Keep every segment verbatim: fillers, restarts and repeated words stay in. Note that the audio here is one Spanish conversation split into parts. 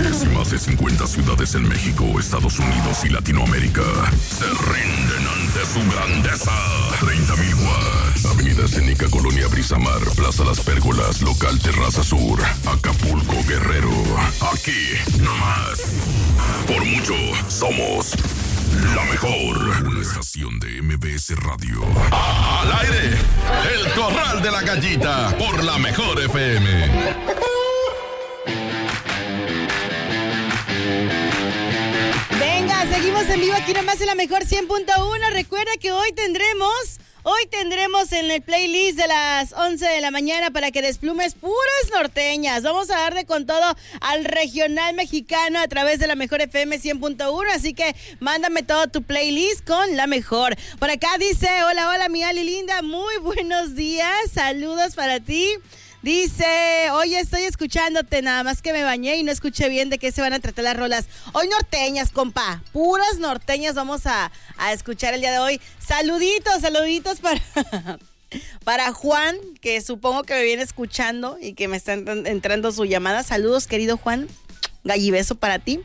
Líderes en más de cincuenta ciudades en México, Estados Unidos y Latinoamérica se rinden ante su grandeza. treinta mil watts. Avenida Escénica, Colonia Brisamar, Plaza Las Pérgolas, Local Terraza Sur, Acapulco, Guerrero. Aquí, no más. Por mucho, somos la mejor. Una estación de M B S Radio. ¡Al aire! El Corral de la Gallita por la Mejor F M. Venga, seguimos en vivo aquí nomás en la Mejor cien punto uno. Recuerda que hoy tendremos... Hoy tendremos en el playlist de las once de la mañana para que desplumes puras norteñas. Vamos a darle con todo al regional mexicano a través de la Mejor F M cien punto uno. Así que mándame todo tu playlist con la mejor. Por acá dice, hola, hola, mi Ali linda. Muy buenos días. Saludos para ti. Dice, oye, estoy escuchándote, nada más que me bañé y no escuché bien de qué se van a tratar las rolas. Hoy norteñas, compa, puras norteñas vamos a, a escuchar el día de hoy. Saluditos, saluditos para, para Juan, que supongo que me viene escuchando y que me está entrando su llamada. Saludos, querido Juan. Gallibeso para ti.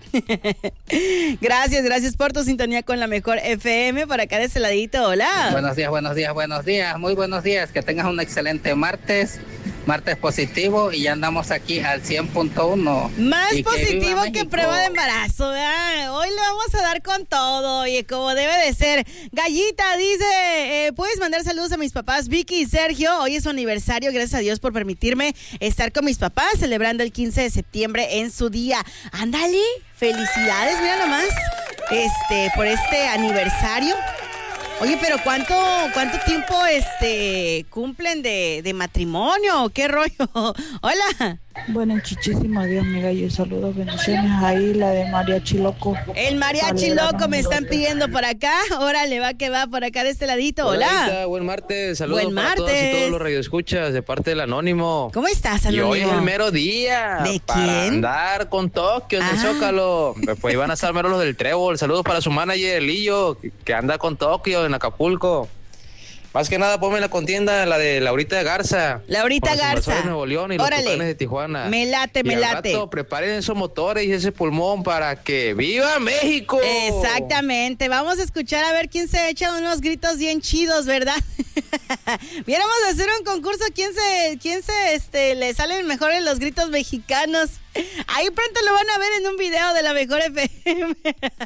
Gracias, gracias por tu sintonía con la Mejor F M. Por acá de ese ladito, hola. Buenos días, buenos días, buenos días. Muy buenos días. Que tengas un excelente martes. Martes positivo y ya andamos aquí al cien punto uno. Más y positivo que, que prueba de embarazo, ¿verdad? Hoy le vamos a dar con todo y como debe de ser. Gallita dice, eh, ¿puedes mandar saludos a mis papás Vicky y Sergio? Hoy es su aniversario, gracias a Dios por permitirme estar con mis papás celebrando el quince de septiembre en su día. Ándale, felicidades, mira nomás, este, por este aniversario. Oye, pero ¿cuánto cuánto tiempo este cumplen de, de matrimonio? ¿Qué rollo? Hola. Bueno, muchísimos Dios, mi gallo. Saludos, bendiciones. Ahí la de Mariachi Loco. El Mariachi Loco me están pidiendo por acá. Órale, va que va por acá de este ladito. Hola. Hola, buen martes. Saludos buen para martes. todos y todos los radioescuchas de parte del Anónimo. ¿Cómo estás, Anónimo? Y hoy es el mero día. ¿De para quién? andar con Tokio en el Zócalo. Pues iban a estar meros los del Trébol. Saludos para su manager, Lillo, que anda con Tokio en Acapulco. Más que nada, ponme la contienda, la de Laurita Garza. Laurita Garza. De Nuevo León y los Órale. Tucanes de Tijuana. Me late, y me al late. rato, preparen esos motores y ese pulmón para que ¡viva México! Exactamente. Vamos a escuchar a ver quién se echa unos gritos bien chidos, ¿verdad? Viéramos a hacer un concurso. ¿Quién se, quién se, este, le salen mejor en los gritos mexicanos? Ahí pronto lo van a ver en un video de la Mejor F M.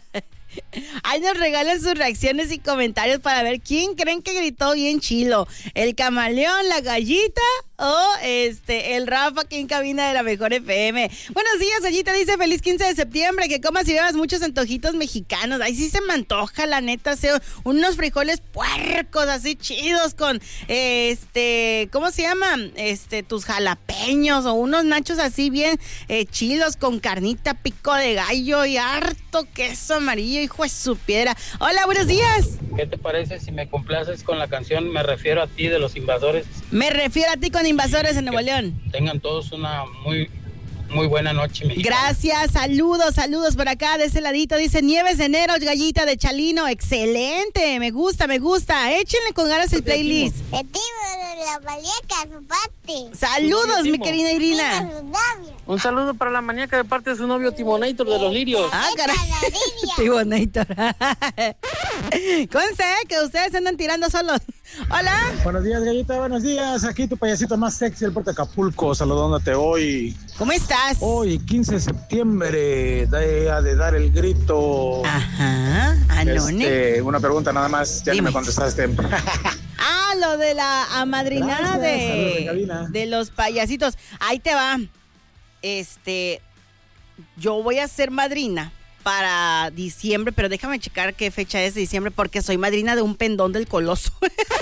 Ahí nos regalan sus reacciones y comentarios para ver quién creen que gritó bien chilo. El camaleón, la gallita o este el Rafa que en cabina de la Mejor F M. Buenos días, Gallita dice feliz quince de septiembre, que comas y bebas muchos antojitos mexicanos. Ahí sí se me antoja, la neta, hacer unos frijoles puercos así chidos con este, ¿cómo se llaman? Este, tus jalapeños o unos nachos así bien eh, chidos con carnita, pico de gallo y harto queso amarillo, hijo de su piedra. Hola, buenos días. ¿Qué te parece si me complaces con la canción Me refiero a ti de Los Invasores? Me refiero a ti con Invasores en Nuevo León. Tengan todos una muy muy buena noche, mexicana. Gracias, saludos, saludos por acá de ese ladito. Dice Nieves de Enero, Gallita de Chalino. Excelente, me gusta, me gusta. Échenle con ganas el playlist. El tío de la maníaca, su parte. Saludos, mi querida Irina. Un saludo para la maníaca de parte de su novio Timonator de los Lirios. Ah, caray. Timonator. Conste que ustedes andan tirando solos. Hola. Buenos días, Gallita, buenos días. Aquí tu payasito más sexy del puerto de Acapulco, saludándote hoy. ¿Cómo estás? Hoy, quince de septiembre, día de dar el grito. Ajá, Anone. Este, una pregunta nada más, ya que me contestaste. Ah, lo de la amadrinada Gracias, de, de los payasitos. Ahí te va. Este, yo voy a ser madrina para diciembre, pero déjame checar qué fecha es de diciembre, porque soy madrina de un pendón del Coloso.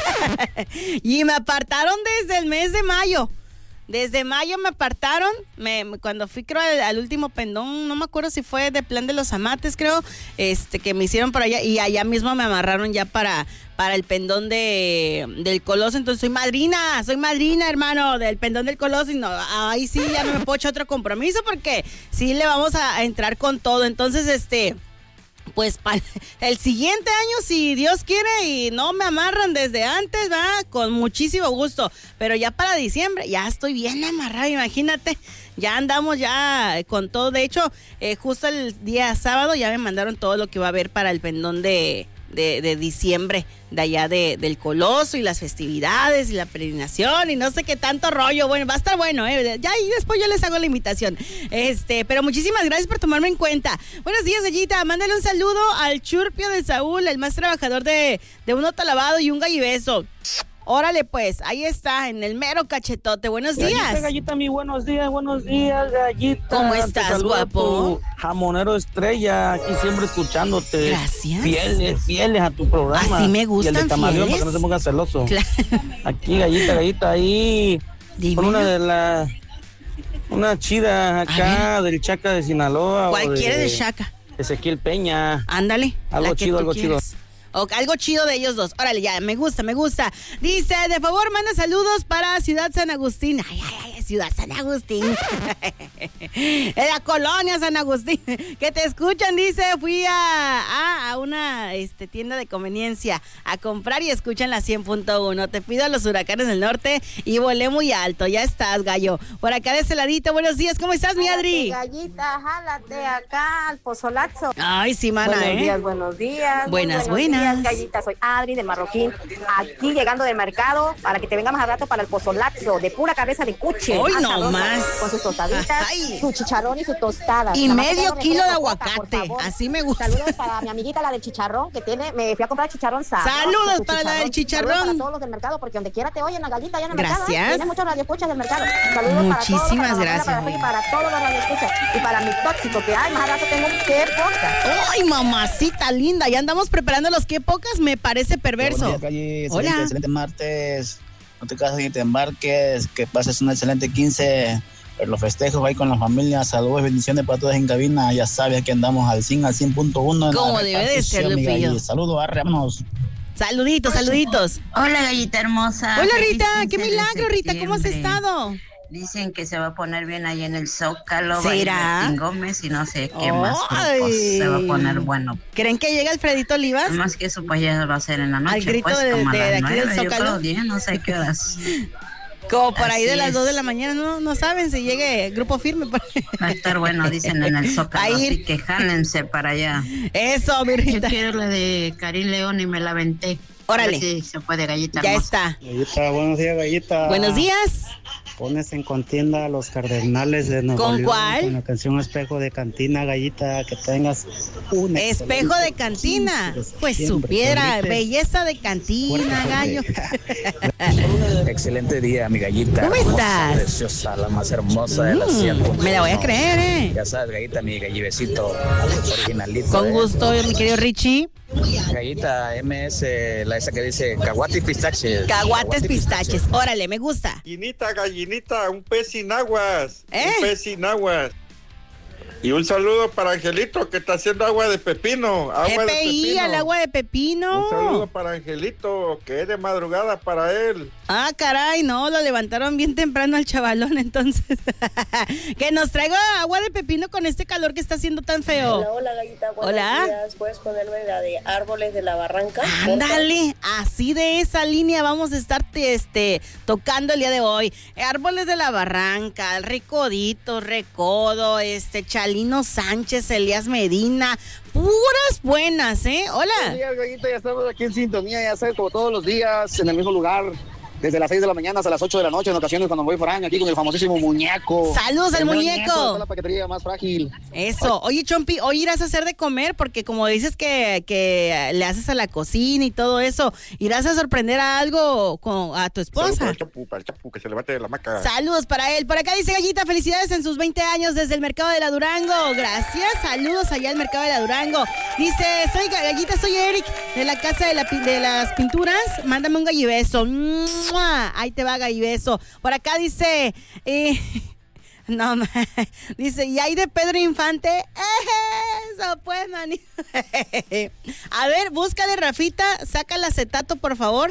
Y me apartaron desde el mes de mayo. Desde mayo me apartaron, me, cuando fui creo al, al último pendón, no me acuerdo si fue de Plan de los Amates, creo, este que me hicieron por allá, y allá mismo me amarraron ya para, para el pendón de del Coloso. Entonces soy madrina, soy madrina, hermano, del pendón del Coloso, y no, ahí sí ya no me puedo echar otro compromiso, porque sí le vamos a, a entrar con todo. Entonces, este... Pues para el siguiente año, si Dios quiere y no me amarran desde antes, va, con muchísimo gusto. Pero ya para diciembre, ya estoy bien amarrada, imagínate. Ya andamos ya con todo. De hecho, eh, justo el día sábado ya me mandaron todo lo que va a haber para el pendón de, de, de diciembre, de allá de, del Coloso y las festividades y la peregrinación y no sé qué tanto rollo. Bueno, va a estar bueno, ¿eh? Ya y después yo les hago la invitación. Este, pero muchísimas gracias por tomarme en cuenta. Buenos días, Gallita. Mándale un saludo al Churpio de Saúl, el más trabajador de, de un otalavado y un gallibeso. Órale, pues, ahí está, en el mero cachetote. Buenos días. Gallita, Gallita, mi buenos días, buenos días, Gallita. ¿Cómo estás, guapo? Jamonero estrella, aquí siempre escuchándote. Gracias. Fieles, fieles a tu programa. Así me gustan, y el de Tamalión, fieles. para que no se ponga celoso. Claro. Aquí, Gallita, Gallita, ahí. Dime. Con una de las... Una chida acá del Chaca de Sinaloa. ¿Cuál o de quiere de Chaca? Ezequiel Peña. Ándale. Algo chido, algo chido. O algo chido de ellos dos. Órale, ya, me gusta, me gusta. Dice, de favor, manda saludos para Ciudad San Agustín. Ay, ay, ay, Ciudad San Agustín. En la colonia San Agustín. Que te escuchan, dice, fui a, a, a una este, tienda de conveniencia a comprar y escuchan la cien punto uno. Te pido a los huracanes del norte y volé muy alto. Ya estás, gallo. Por acá de ese ladito, buenos días. ¿Cómo estás, mi Adri? Gallita, jálate acá al pozolazo. Ay, sí, mana, buenos ¿eh? Buenos días, buenos días. Buenas, buenos buenas. días, Gallita, soy Adri del Marroquín, aquí llegando del mercado para que te vengamos a rato para el pozolazo de pura cabeza de cuche. Hoy Ah, no sabroso, más. Con sus tostaditas, Ay. su chicharrón y su tostada. Y Nada más medio que kilo de refresco, coca, aguacate, por favor. así me gusta. Saludos para mi amiguita, la del chicharrón, que tiene, me fui a comprar chicharrón sabroso. Saludos su para la del chicharrón. Saludos para todos los del mercado, porque donde quiera te oyen la Gallita, allá en el mercado. Gracias. ¿eh? Tiene muchos radioescuchas del mercado. Saludos Muchísimas para todos, para gracias, Para, para, para todos los radioescuchas. Y para mi tóxico, que ay, más a rato tengo un qué poca. Ay, mamacita linda, ya andamos preparando los qué pocas, me parece perverso. Buenos días, Calle. Excelente, Hola. excelente martes. No te cases ni te embarques. Que pases un excelente quince. Los festejos ahí con la familia. Saludos, bendiciones para todos en cabina. Ya sabes que andamos al cien, al cien punto uno. Como debe de ser, Lupillo. Saludos, arre, vámonos. Saluditos, saluditos. Hola, Gallita hermosa. Hola, Feliz Rita, quince qué de milagro, Rita, ¿cómo has septiembre. estado? Dicen que se va a poner bien ahí en el Zócalo. ¿Será? Va a ir Martín Gómez y no sé qué más Ay. grupos. Se va a poner bueno. ¿Creen que llega Alfredito Olivas? Más que eso, pues ya va a ser en la noche. Al grito pues, de- como a de las aquí del nueve, yo Zócalo. creo diez, no sé qué horas. Como por ahí Así de las es. dos de la mañana, no, no saben si llegue Grupo Firme. por- Va a estar bueno, dicen en el Zócalo. A ir. Así que jálense para allá. Eso, mi Rita. Yo quiero la de Karim León y me la aventé. Órale. Sí, se puede, Gallita Ya hermosa. está. Gallita, buenos días, Gallita. Buenos días. Pones en contienda a los Cardenales de Nuevo ¿Con León cuál? con la canción Espejo de Cantina, Gallita. Que tengas un Espejo de cantina. Pues supiera, belleza de cantina, gallo. Excelente día, mi Gallita. ¿Cómo Hermosa, estás? Preciosa, la más hermosa de las cien. Mm, me la voy a creer, ¿eh? Ya sabes, Gallita, mi gallibecito originalito. Con ¿eh? gusto, mi querido Richie. Gallita M S, la esa que dice caguate y pistaches. Caguates pistaches. Órale, me gusta. Gallinita, gallinita, un pez sin aguas. ¿Eh? Un pez sin aguas. Y un saludo para Angelito, que está haciendo agua de pepino. Agua de G P I pepino. al agua de pepino. Un saludo para Angelito, que es de madrugada para él. Ah, caray, no, lo levantaron bien temprano al chavalón, entonces. Que nos traiga agua de pepino con este calor que está haciendo tan feo. Hola, hola, Gallita, buenos Hola. días. ¿Puedes ponerme la de Árboles de la Barranca? Ándale, así de esa línea vamos a estar este, tocando el día de hoy. Árboles de la Barranca, Recodito, Recodo, este, Chalino Sánchez, Elías Medina, puras buenas, ¿eh? Hola. Buenos días, Gallita, ya estamos aquí en sintonía, ya sabes, como todos los días, en el mismo lugar, desde las seis de la mañana hasta las ocho de la noche, en ocasiones cuando voy por año, aquí con el famosísimo muñeco. Saludos al El mero muñeco. Ñeco, está la paquetería más frágil. Eso. Oye, Chompi, hoy irás a hacer de comer porque como dices que, que le haces a la cocina y todo eso, irás a sorprender a algo con, a tu Saludos esposa. para el Chapu, para el Chapu, que se levante de la maca. Saludos para él. Por acá dice Gallita, felicidades en sus veinte años desde el Mercado de la Durango. Gracias. Saludos allá al Mercado de la Durango. Dice, soy Gallita, soy Eric de la Casa de, la, pi- de las Pinturas. Mándame un gallibeso. ¡Mua! Ahí te va, gallibeso. Por acá dice... Eh, no, ma- dice, ¿y hay de Pedro Infante? Eso, pues, manito. A ver, búscale, Rafita. Saca el acetato, por favor.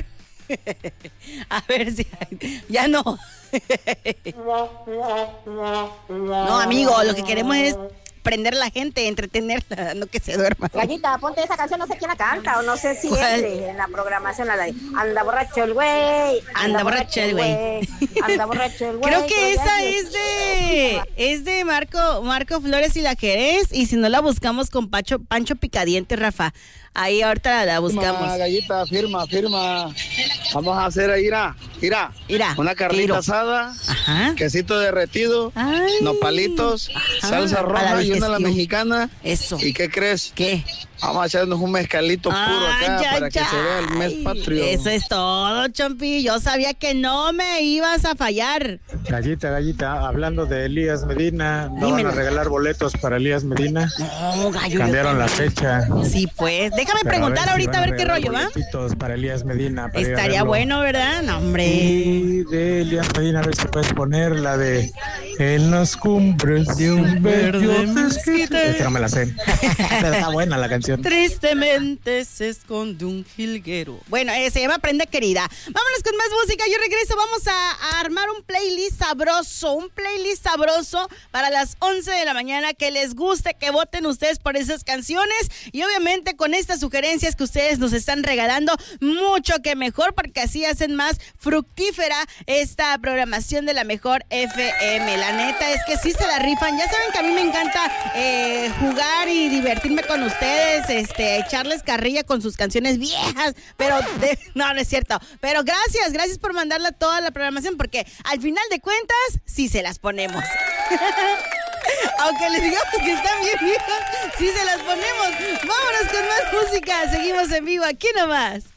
A ver si hay. Ya no. No, amigo, lo que queremos es prender a la gente, entretenerla, no que se duerma. Gallita, ponte esa canción, no sé quién la canta o no sé si ¿Cuál? entre en la programación, la de Anda borracho el güey, Anda borracho el güey. Anda borracho el güey. Creo que esa es de es de Marco Marco Flores y la Jerez, y si no la buscamos con Pancho, Pancho Picadiente, Rafa. Ahí ahorita la buscamos. Firma, Gallita, firma, firma. Vamos a hacer ahí, ira, ira. Ira, una carnita tiro. asada, Ajá. quesito derretido, Ay. nopalitos, Ajá, salsa para la roja y una a la digestión. mexicana. Eso. ¿Y qué crees? ¿Qué? Vamos a echarnos un mezcalito puro acá Ay, para ay, que se vea el mes ay. patrio. Eso es todo, Chompi. Yo sabía que no me ibas a fallar. Gallita, Gallita, hablando de Elías Medina, ¿no Dímelo. van a regalar boletos para Elías Medina? No, gallo. Cambiaron la fecha. Sí, pues. Déjame Pero preguntar si ahorita van a ver qué regalar rollo, ¿va? boletitos para Elías Medina. para ir a Estaría verlo. bueno, ¿verdad? No, hombre. Y de Elías Medina, a ver si puedes poner la de En las cumbres de un verde mezquite. Es que no me la sé. Pero está buena la canción. Tristemente se esconde un jilguero. Bueno, eh, se llama Prenda Querida. Vámonos con más música. Yo regreso. Vamos a, a armar un playlist sabroso. Un playlist sabroso para las once de la mañana. Que les guste, que voten ustedes por esas canciones. Y obviamente con estas sugerencias que ustedes nos están regalando, mucho que mejor, porque así hacen más fructífera esta programación de la mejor F M. La neta es que sí se la rifan. Ya saben que a mí me encanta eh, jugar y divertirme con ustedes, este, echarles carrilla con sus canciones viejas, pero de, no, no es cierto. Pero gracias, gracias por mandarla toda la programación, porque al final de cuentas sí se las ponemos. Aunque les digamos que están bien viejas, sí se las ponemos. Vámonos con más música. Seguimos en vivo aquí nomás.